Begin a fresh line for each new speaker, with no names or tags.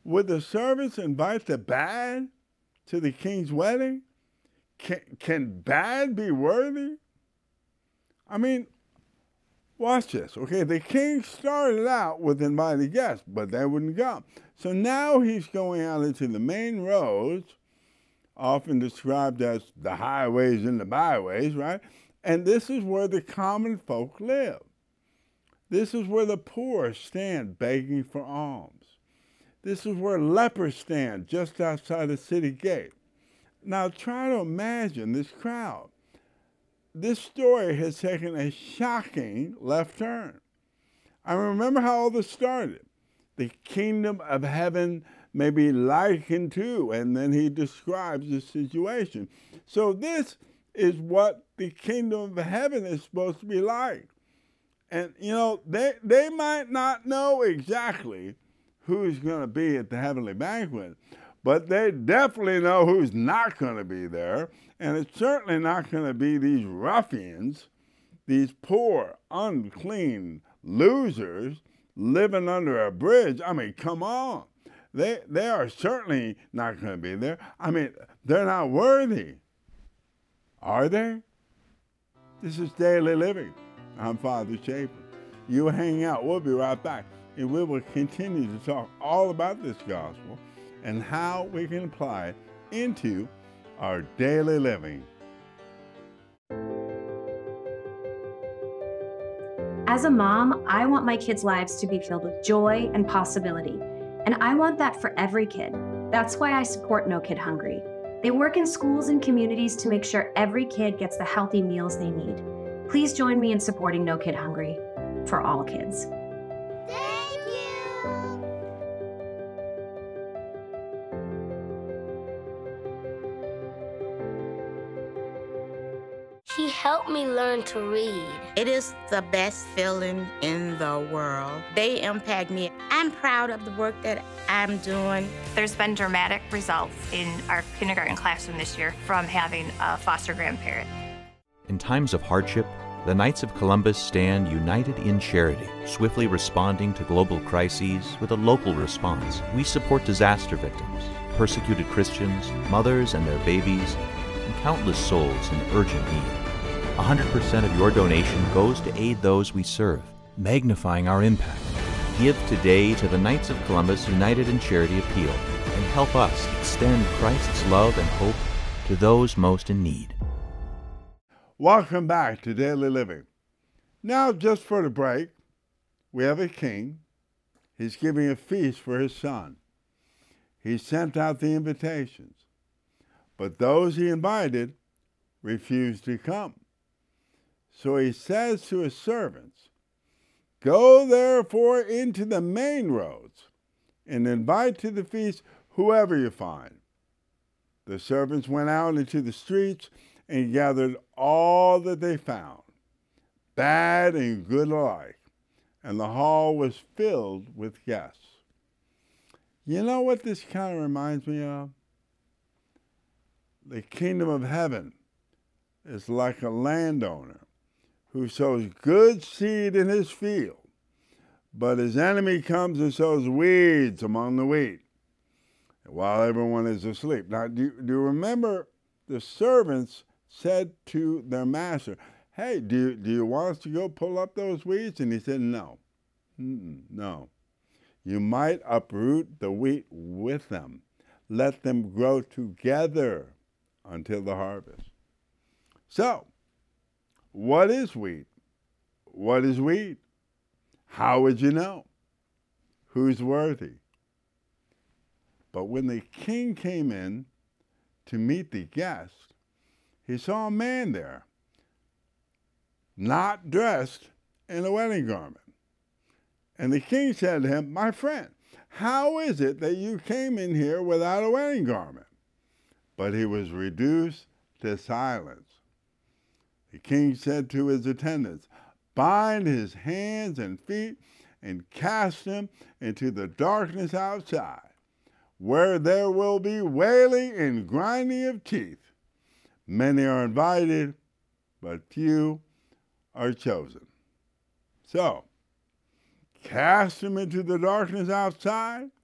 Would the servants invite the bad to the king's wedding? Can bad be worthy? I mean, watch this. Okay, the king started out with invited guests, but they wouldn't come. So now he's going out into the main roads, often described as the highways and the byways, right? And this is where the common folk live. This is where the poor stand begging for alms. This is where lepers stand just outside the city gate. Now try to imagine this crowd. This story has taken a shocking left turn. I remember how all this started. The kingdom of heaven may be likened to, and then he describes the situation. So this is what the kingdom of heaven is supposed to be like. And, you know, they might not know exactly who's going to be at the heavenly banquet, but they definitely know who's not going to be there. And it's certainly not going to be these ruffians, these poor, unclean losers living under a bridge. I mean, come on. They are certainly not going to be there. I mean, they're not worthy. Are they? This is Daily Living. I'm Father Schaefer. You hang out. We'll be right back. And we will continue to talk all about this gospel and how we can apply it into our daily living.
As a mom, I want my kids' lives to be filled with joy and possibility. And I want that for every kid. That's why I support No Kid Hungry. They work in schools and communities to make sure every kid gets the healthy meals they need. Please join me in supporting No Kid Hungry for all kids.
Thank you! He helped me learn to read.
It is the best feeling in the world. They impact me. I'm proud of the work that I'm doing.
There's been dramatic results in our kindergarten classroom this year from having a foster grandparent.
In times of hardship, the Knights of Columbus stand united in charity, swiftly responding to global crises with a local response. We support disaster victims, persecuted Christians, mothers and their babies, and countless souls in urgent need. 100% of your donation goes to aid those we serve, magnifying our impact. Give today to the Knights of Columbus United in Charity Appeal and help us extend Christ's love and hope to those most in need.
Welcome back to Daily Living. Now, just for the break, we have a king. He's giving a feast for his son. He sent out the invitations, but those he invited refused to come. So he says to his servants, "Go therefore into the main roads and invite to the feast whoever you find." The servants went out into the streets and gathered all that they found, bad and good alike, and the hall was filled with guests. You know what this kind of reminds me of? The kingdom of heaven is like a landowner who sows good seed in his field, but his enemy comes and sows weeds among the wheat while everyone is asleep. Now, do you remember the servants said to their master, "Hey, do you want us to go pull up those weeds?" And he said, "No, no. You might uproot the wheat with them. Let them grow together until the harvest." So, what is wheat? What is wheat? How would you know? Who's worthy? But when the king came in to meet the guests, he saw a man there, not dressed in a wedding garment. And the king said to him, "My friend, how is it that you came in here without a wedding garment?" But he was reduced to silence. The king said to his attendants, "Bind his hands and feet and cast him into the darkness outside, where there will be wailing and grinding of teeth. Many are invited, but few are chosen." So, cast him into the darkness outside,